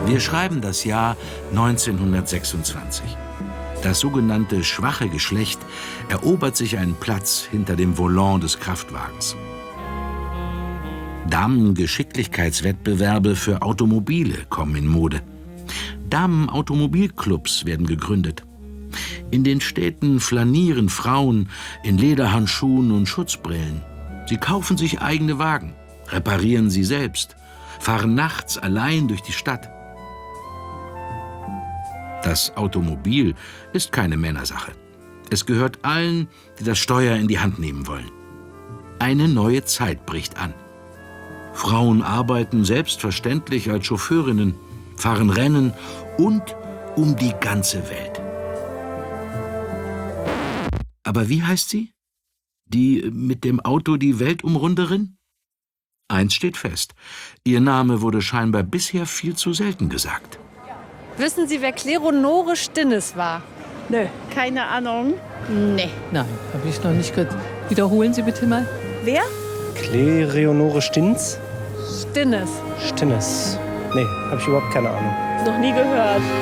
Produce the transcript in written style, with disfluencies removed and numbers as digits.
Wir schreiben das Jahr 1926. Das sogenannte schwache Geschlecht erobert sich einen Platz hinter dem Volant des Kraftwagens. Damengeschicklichkeitswettbewerbe für Automobile kommen in Mode. Damenautomobilclubs werden gegründet. In den Städten flanieren Frauen in Lederhandschuhen und Schutzbrillen. Sie kaufen sich eigene Wagen, reparieren sie selbst, fahren nachts allein durch die Stadt. Das Automobil ist keine Männersache. Es gehört allen, die das Steuer in die Hand nehmen wollen. Eine neue Zeit bricht an. Frauen arbeiten selbstverständlich als Chauffeurinnen, fahren Rennen und um die ganze Welt. Aber wie heißt sie? Die mit dem Auto die Welt umrunderin? Eins steht fest: Ihr Name wurde scheinbar bisher viel zu selten gesagt. Wissen Sie, wer Kleonore Stinnes war? Nö, keine Ahnung. Nee. Nein, habe ich noch nicht gehört. Wiederholen Sie bitte mal. Wer? Kleonore Stinnes? Stinnes. Stinnes. Nee, habe ich überhaupt keine Ahnung. Noch nie gehört.